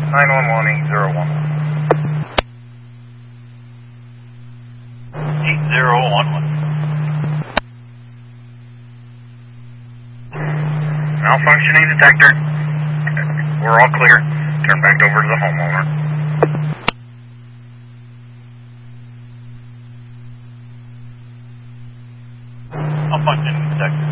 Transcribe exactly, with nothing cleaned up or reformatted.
nine one one eight zero one one. eight zero one one. Malfunctioning detector. We're all clear. Turn back over to the homeowner. Malfunctioning detector.